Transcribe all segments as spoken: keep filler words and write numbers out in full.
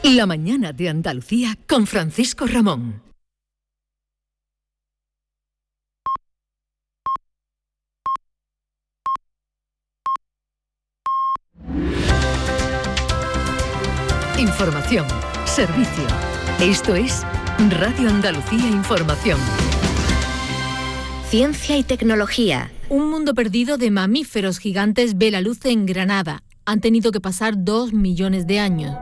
La mañana de Andalucía con Francisco Ramón. Información, servicio. Esto es Radio Andalucía Información. Ciencia y tecnología. Un mundo perdido de mamíferos gigantes ve la luz en Granada. Han tenido que pasar dos millones de años.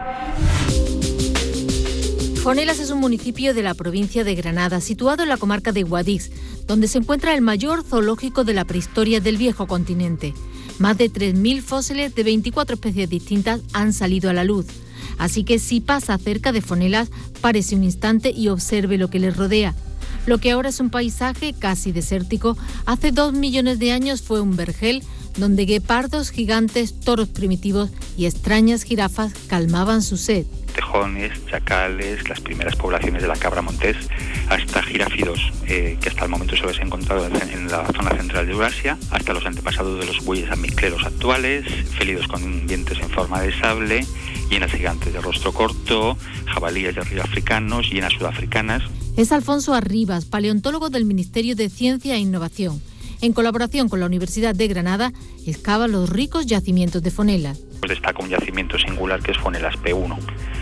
Fonelas es un municipio de la provincia de Granada, situado en la comarca de Guadix, donde se encuentra el mayor zoológico de la prehistoria del viejo continente. Más de tres mil fósiles de veinticuatro especies distintas han salido a la luz. Así que si pasa cerca de Fonelas, párese un instante y observe lo que le rodea. Lo que ahora es un paisaje casi desértico, hace dos millones de años fue un vergel donde guepardos gigantes, toros primitivos y extrañas jirafas calmaban su sed. Tejones, chacales, las primeras poblaciones de la cabra montés, hasta giráfidos, eh, que hasta el momento solo se han encontrado en la zona central de Eurasia, hasta los antepasados de los bueyes amicleros actuales, félidos con dientes en forma de sable, hienas gigantes de rostro corto, jabalíes de río africanos, hienas sudafricanas. Es Alfonso Arribas, paleontólogo del Ministerio de Ciencia e Innovación. En colaboración con la Universidad de Granada, excava los ricos yacimientos de Fonelas. Pues destaca un yacimiento singular que es Fonelas P uno.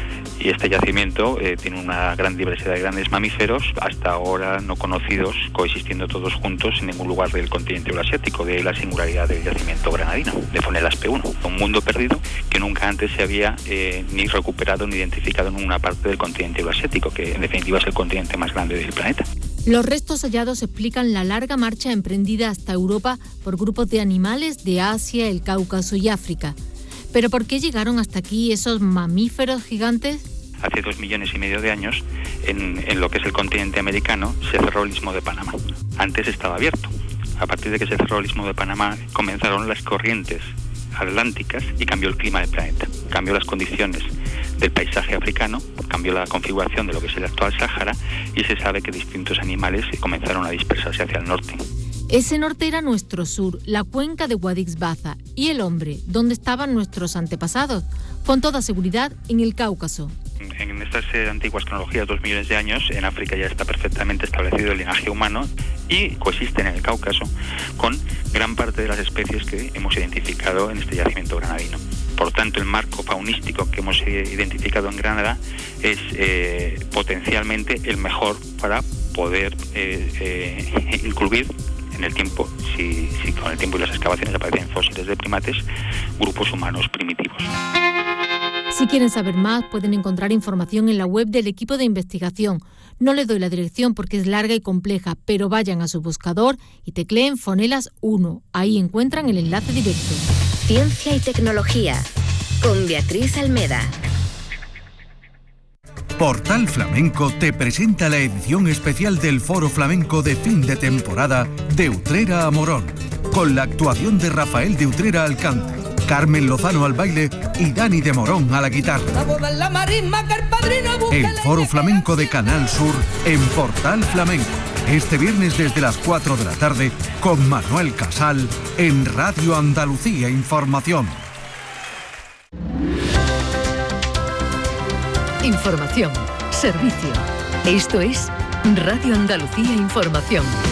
Y este yacimiento eh, tiene una gran diversidad de grandes mamíferos, hasta ahora no conocidos, coexistiendo todos juntos en ningún lugar del continente eurasiático, de la singularidad del yacimiento granadino, de Fonelas P uno. Un mundo perdido que nunca antes se había eh, ni recuperado ni identificado en una parte del continente eurasiático, que en definitiva es el continente más grande del planeta. Los restos hallados explican la larga marcha emprendida hasta Europa por grupos de animales de Asia, el Cáucaso y África. ¿Pero por qué llegaron hasta aquí esos mamíferos gigantes? Hace dos millones y medio de años, en, en lo que es el continente americano, se cerró el Istmo de Panamá. Antes estaba abierto. A partir de que se cerró el Istmo de Panamá, comenzaron las corrientes atlánticas y cambió el clima del planeta. Cambió las condiciones del paisaje africano, cambió la configuración de lo que es el actual Sáhara, y se sabe que distintos animales comenzaron a dispersarse hacia el norte. Ese norte era nuestro sur, la cuenca de Guadix-Baza. ¿Y el hombre? ¿Dónde estaban nuestros antepasados? Con toda seguridad, en el Cáucaso. En estas eh, antiguas cronologías, dos millones de años, en África ya está perfectamente establecido el linaje humano y coexisten en el Cáucaso con gran parte de las especies que hemos identificado en este yacimiento granadino. Por tanto, el marco faunístico que hemos eh, identificado en Granada es eh, potencialmente el mejor para poder eh, eh, incluir en el tiempo, si, si con el tiempo y las excavaciones aparecen fósiles de primates, grupos humanos primitivos. Si quieren saber más, pueden encontrar información en la web del equipo de investigación. No les doy la dirección porque es larga y compleja, pero vayan a su buscador y tecleen Fonelas uno. Ahí encuentran el enlace directo. Ciencia y tecnología, con Beatriz Almeda. Portal Flamenco te presenta la edición especial del Foro Flamenco de fin de temporada de Utrera a Morón, con la actuación de Rafael de Utrera al cante, Carmen Lozano al baile y Dani de Morón a la guitarra. El Foro Flamenco de Canal Sur en Portal Flamenco, este viernes desde las cuatro de la tarde con Manuel Casal en Radio Andalucía Información. Información, servicio. Esto es Radio Andalucía Información.